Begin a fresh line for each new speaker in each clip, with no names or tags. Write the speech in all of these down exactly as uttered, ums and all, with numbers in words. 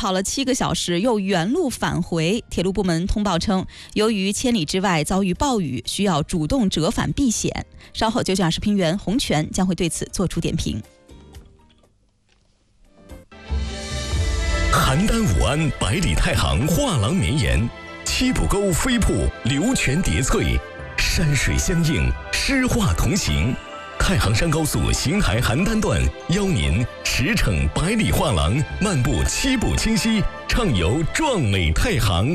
跑了七个小时，又原路返回。铁路部门通报称，由于千里之外遭遇暴雨，需要主动折返避险。稍后九九二视频员洪泉将会对此做出点评。
邯郸武安百里太行画廊绵延，七浦沟飞瀑流泉叠翠，山水相映，诗画同行。太行山高速邢台邯郸段邀您驰骋百里画廊，漫步七步清溪，畅游壮美太行。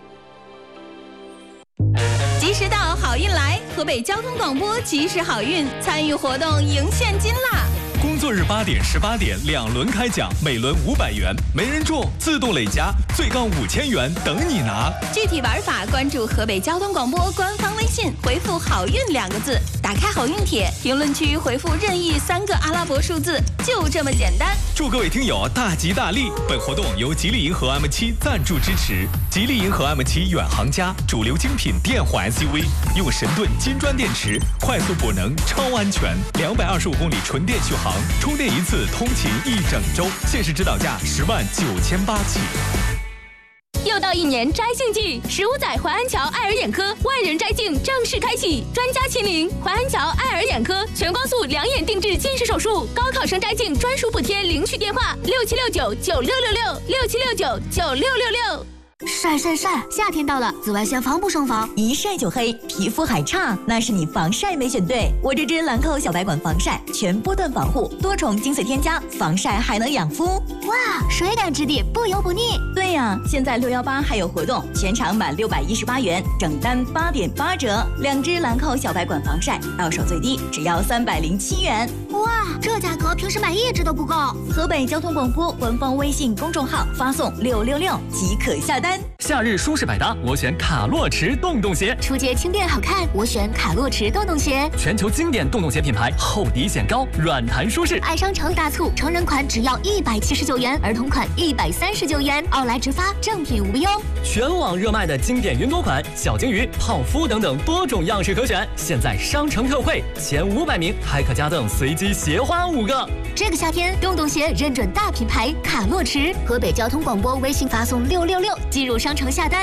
及时到，好运来！河北交通广播及时好运，参与活动赢现金啦！
工作日八点、十八点两轮开奖，每轮五百元，没人中自动累加，最高五千元等你拿。
具体玩法关注河北交通广播官方微信，回复“好运”两个字，打开好运帖，评论区回复任意三个阿拉伯数字，就这么简单。
祝各位听友大吉大利！本活动由吉利银河 M 七赞助支持。吉利银河 M 七远航家，主流精品电混 S U V， 用神盾金砖电池，快速补能，超安全，两百二十五公里纯电续航。充电一次通勤一整周，限时指导价十万九千八起。
又到一年摘镜季，十五载淮安桥爱尔眼科万人摘镜正式开启，专家亲临，淮安桥爱尔眼科全光速两眼定制近视手术，高考生摘镜专属补贴，领取电话六七六九九六六六六七六九九六六六。
晒晒晒！夏天到了，紫外线防不胜防，
一晒就黑，皮肤还差，那是你防晒没选对。我这支兰蔻小白管防晒，全波段防护，多重精粹添加，防晒还能养肤。
哇，水感质地，不油不腻。
对呀、啊，现在六一八还有活动，全场满六百一十八元，整单八点八折。两支兰蔻小白管防晒，到手最低只要三百零七元。
哇，这价格平时买一支都不够。
河北交通广播官方微信公众号发送六六六即可下单。
夏日舒适百搭，我选卡洛驰洞洞鞋。
出街轻便好看，我选卡洛驰洞洞鞋。
全球经典洞洞鞋品牌，厚底显高，软弹舒适。
爱商城大促，成人款只要一百七十九元，儿童款一百三十九元，奥莱直发，正品无忧。
全网热卖的经典云朵款，小金鱼、泡芙等等多种样式可选，现在商城特惠，前五百名还可加赠随机鞋花五个。
这个夏天，洞洞鞋认准大品牌卡洛驰。河北交通广播微信发送六六六，进入商城下单。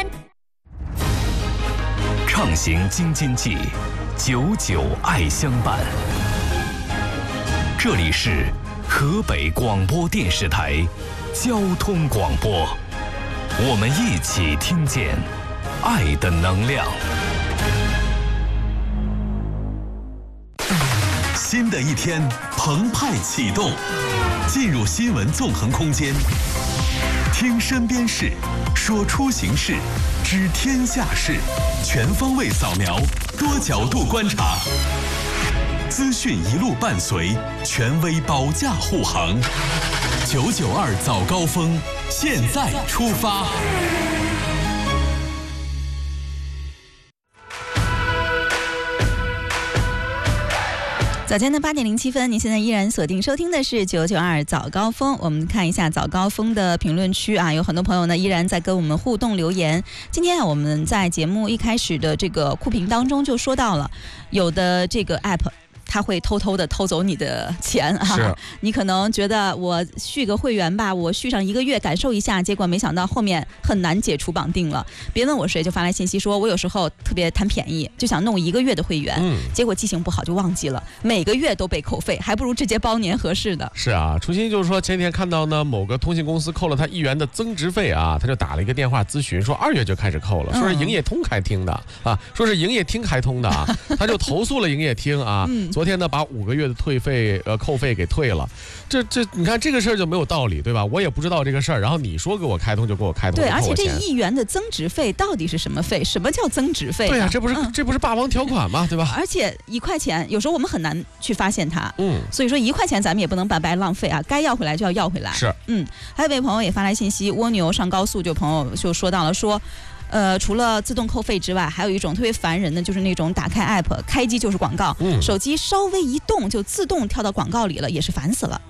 畅行京津冀，久久爱相伴。这里是河北广播电视台交通广播，我们一起听见爱的能量。新的一天澎湃启动，进入新闻纵横空间，听身边事，说出行事，知天下事，全方位扫描，多角度观察，资讯一路伴随，权威保驾护航。九九二早高峰，现在出发。
早间的八点零七分，您现在依然锁定收听的是九九二早高峰。我们看一下早高峰的评论区啊，有很多朋友呢依然在跟我们互动留言。今天啊，我们在节目一开始的这个酷评当中就说到了，有的这个 app。他会偷偷的偷走你的钱啊！
是，
你可能觉得我续个会员吧，我续上一个月感受一下，结果没想到后面很难解除绑定了。别问我谁，就发来信息说，我有时候特别贪便宜，就想弄一个月的会员，嗯，结果记性不好就忘记了，每个月都被扣费，还不如直接包年合适的。
是啊，初心就是说前天看到呢，某个通信公司扣了他一元的增值费啊，他就打了一个电话咨询，说二月就开始扣了，说是营业通开听的、嗯、啊，说是营业厅开通的啊，他就投诉了营业厅啊。嗯昨天呢，把五个月的退费呃扣费给退了，这这你看这个事儿就没有道理，对吧？我也不知道这个事儿，然后你说给我开通就给我开通，
对，而且这一元的增值费到底是什么费？什么叫增值费？
对呀、啊，这不是、嗯、这不是霸王条款吗？对吧？
而且一块钱有时候我们很难去发现它，
嗯，
所以说一块钱咱们也不能白白浪费啊，该要回来就要要回来。
是，
嗯，还有一位朋友也发来信息，蜗牛上高速就朋友就说到了说。呃，除了自动扣费之外，还有一种特别烦人的，就是那种打开 app 开机就是广告、嗯，手机稍微一动就自动跳到广告里了，也是烦死了。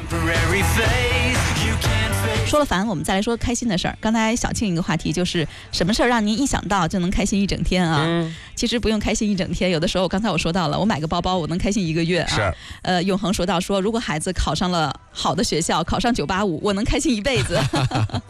说了烦，我们再来说开心的事儿。刚才小庆一个话题就是什么事儿让您一想到就能开心一整天啊？嗯、其实不用开心一整天，有的时候刚才我说到了，我买个包包我能开心一个月啊。
是。
呃，永恒说到说，如果孩子考上了好的学校，考上九八五，我能开心一辈子。